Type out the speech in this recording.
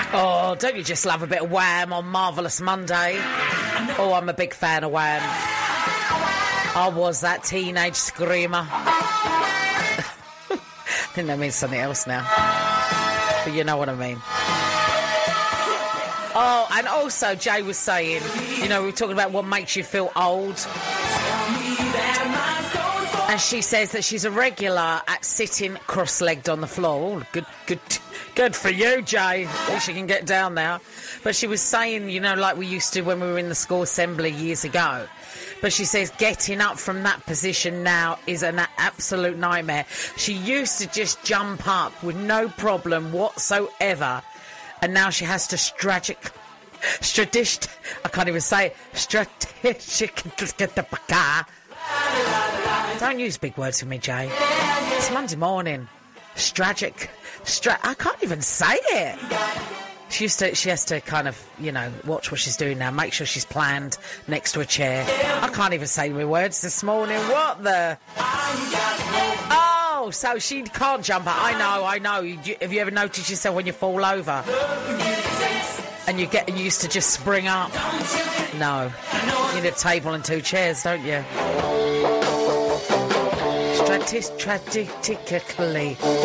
Oh, don't you just love a bit of Wham on Marvellous Monday? Oh, I'm a big fan of Wham. I was that teenage screamer. I think that means something else now. But you know what I mean. Oh, and also Jay was saying, you know, we were talking about what makes you feel old. And she says that she's a regular at sitting cross-legged on the floor. Oh, good for you, Jay. At least you can get down now. But she was saying, you know, like we used to when we were in the school assembly years ago. But she says getting up from that position now is an absolute nightmare. She used to just jump up with no problem whatsoever. And now she has to I can't even say it. Don't use big words with me, Jay. It's Monday morning. I can't even say it. She has to kind of, you know, watch what she's doing now. Make sure she's planned next to a chair. I can't even say my words this morning. What the? Oh, so she can't jump up. I know. Have you ever noticed yourself when you fall over? And you get used to just spring up? No. You need a table and 2 chairs, don't you? Strategically.